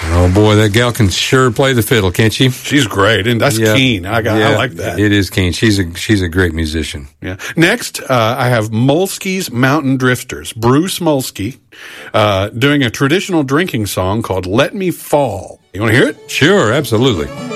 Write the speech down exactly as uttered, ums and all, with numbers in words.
Oh, boy, that gal can sure play the fiddle, can't she? She's great, and that's yeah. Keen. I, got, yeah, I like that. It is Keen. She's a she's a great musician. Yeah. Next, uh, I have Molsky's Mountain Drifters. Bruce Molsky uh, doing a traditional drinking song called Let Me Fall. You want to hear it? Sure, absolutely.